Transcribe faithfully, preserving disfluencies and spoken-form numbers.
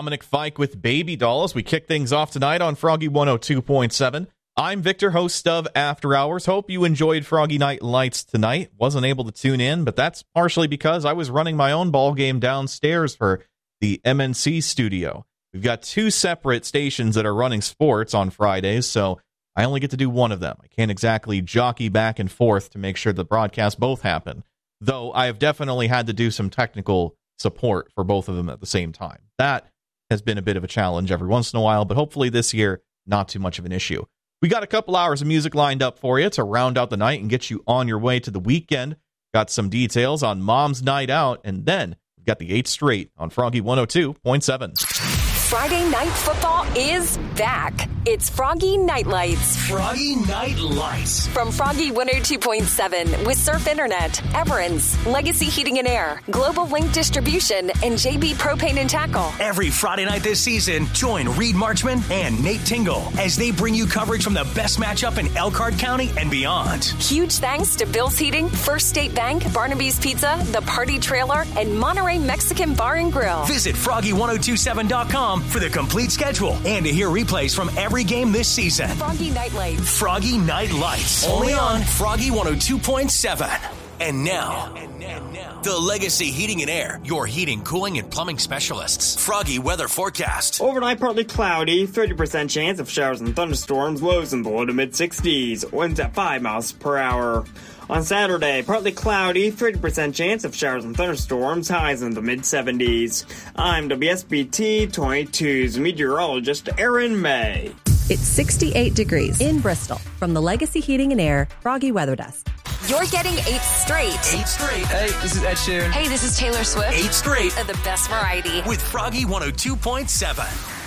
Dominic Fike with Baby Dolls. We kick things off tonight on Froggy one oh two point seven. I'm Victor, host of After Hours. Hope you enjoyed Froggy Night Lights tonight. Wasn't able to tune in, but that's partially because I was running my own ball game downstairs for the M N C studio. We've got two separate stations that are running sports on Fridays, so I only get to do one of them. I can't exactly jockey back and forth to make sure the broadcasts both happen, though I have definitely had to do some technical support for both of them at the same time. That has been a bit of a challenge every once in a while, but hopefully this year, not too much of an issue. We got a couple hours of music lined up for you to round out the night and get you on your way to the weekend. Got some details on Mom's Night Out, and then we've got the eight straight on Froggy one oh two point seven. Friday Night Football is back. It's Froggy Night Lights. Froggy Night Lights. From Froggy one oh two point seven with Surf Internet, Everens, Legacy Heating and Air, Global Link Distribution, and J B Propane and Tackle. Every Friday night this season, join Reed Marchman and Nate Tingle as they bring you coverage from the best matchup in Elkhart County and beyond. Huge thanks to Bill's Heating, First State Bank, Barnaby's Pizza, The Party Trailer, and Monterey Mexican Bar and Grill. Visit froggy ten twenty-seven dot com for the complete schedule and to hear replays from every game this season. Froggy Night Lights. Froggy Night Lights. Only on Froggy one oh two point seven. And now, the Legacy Heating and Air, your heating, cooling, and plumbing specialists. Froggy weather forecast. Overnight, partly cloudy, thirty percent chance of showers and thunderstorms, lows in the low to mid-sixties, winds at five miles per hour. On Saturday, partly cloudy, thirty percent chance of showers and thunderstorms, highs in the mid-seventies. I'm W S B T twenty-two's meteorologist Aaron May. It's sixty-eight degrees in Bristol from the Legacy Heating and Air Froggy Weather Desk. You're getting eight straight. Eight straight. Hey, this is Ed Sheeran. Hey, this is Taylor Swift. Eight straight. Of the best variety. With Froggy one oh two point seven.